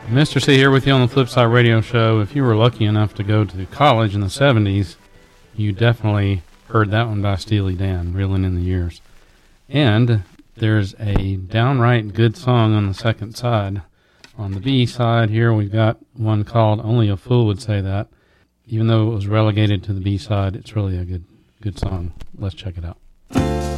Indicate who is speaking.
Speaker 1: Mr. C here with you on the Flipside Radio Show. If you were lucky enough to go to college in the 70s, you definitely heard that one by Steely Dan, Reeling in the Years. And there's a downright good song on the second side. On the B side here, we've got one called Only a Fool Would Say That. Even though it was relegated to the B side, it's really a good song. Let's check it out.